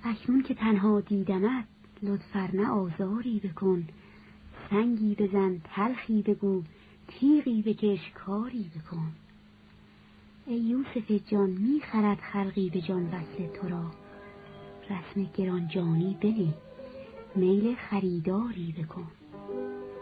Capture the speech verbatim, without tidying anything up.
اکنون که تنها دیدمت لطفرنه آزاری بکن. سنگی بزن تلخی بگو، تیغی بکش کاری بکن. ای یوسف جان می خرد خلقی به جان وصل تو را. رسم گران جانی بنه، میل خریداری بکن.